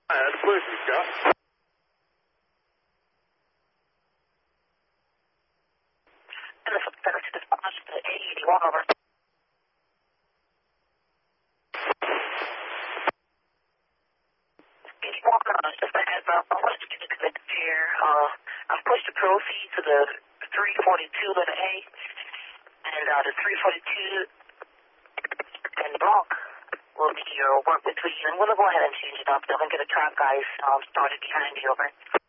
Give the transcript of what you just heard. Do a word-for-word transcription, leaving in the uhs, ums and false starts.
That's Lucy, Scott. eighty-one over. eighty-one, uh, just a heads up, I wanted to get connected here. Uh, I've pushed the proceed to the three forty-two letter A, and uh, the three forty-two and the block will be your work between. I'm going to go ahead and change it up. I'm going to get a track guys um, started behind you, over.